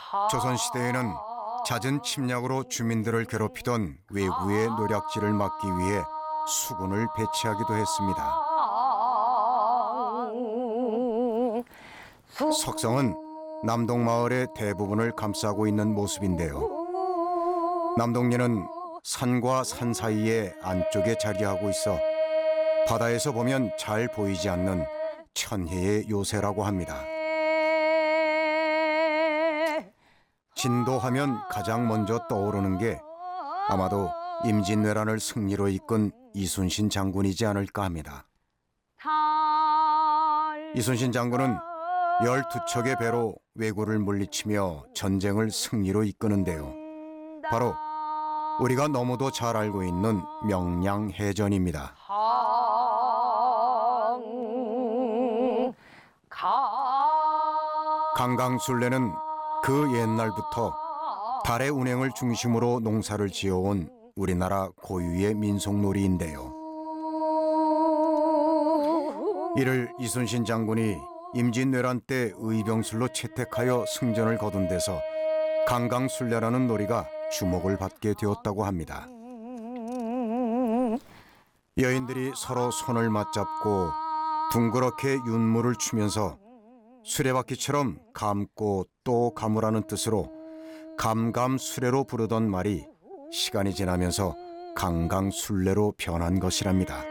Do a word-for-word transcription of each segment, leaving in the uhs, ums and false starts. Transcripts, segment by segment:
조선시대에는 잦은 침략으로 주민들을 괴롭히던 왜구의 노략질을 막기 위해 수군을 배치하기도 했습니다. 석성은 남동마을의 대부분을 감싸고 있는 모습인데요. 남동리는 산과 산 사이의 안쪽에 자리하고 있어 바다에서 보면 잘 보이지 않는 천혜의 요새라고 합니다. 진도하면 가장 먼저 떠오르는 게 아마도 임진왜란을 승리로 이끈 이순신 장군이지 않을까 합니다. 이순신 장군은 열두 척의 배로 왜구를 물리치며 전쟁을 승리로 이끄는데요. 바로 우리가 너무도 잘 알고 있는 명량해전입니다. 강강술래는 그 옛날부터 달의 운행을 중심으로 농사를 지어온 우리나라 고유의 민속놀이인데요. 이를 이순신 장군이 임진왜란 때 의병술로 채택하여 승전을 거둔 데서 강강술래라는 놀이가 주목을 받게 되었다고 합니다. 여인들이 서로 손을 맞잡고 둥그렇게 윤무를 추면서 수레바퀴처럼 감고 또 감으라는 뜻으로 감감수레로 부르던 말이 시간이 지나면서 강강술래로 변한 것이랍니다.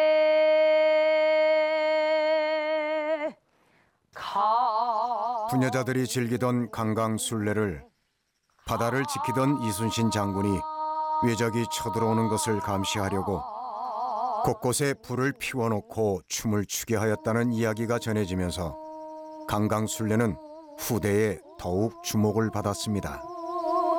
부녀자들이 즐기던 강강술래를 바다를 지키던 이순신 장군이 외적이 쳐들어오는 것을 감시하려고 곳곳에 불을 피워놓고 춤을 추게 하였다는 이야기가 전해지면서 강강술래는 후대에 더욱 주목을 받았습니다.